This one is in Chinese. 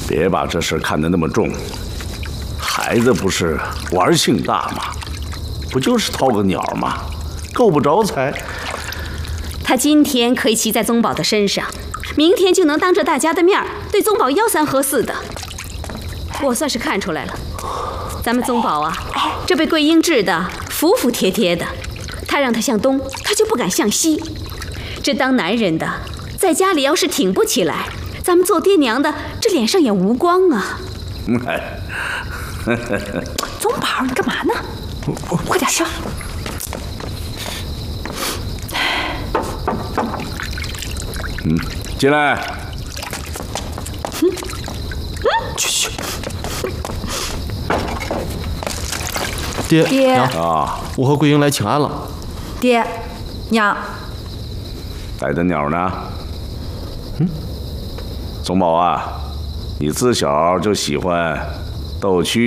别把这事看得那么重。孩子不是玩性大吗？不就是掏个鸟吗？够不着财。 他今天可以骑在宗保的身上，明天就能当着大家的面对宗保吆三喝四的。我算是看出来了，咱们宗保啊，这被桂英治的服服帖帖的。他让他向东，他就不敢向西。这当男人的，在家里要是挺不起来，咱们做爹娘的这脸上也无光啊。 宗保，你干嘛呢？快点说。 进来。 去。 爹娘啊， 我和桂英来请安了。 爹，娘， 带的鸟呢？宗保啊，你自小就喜欢斗蛐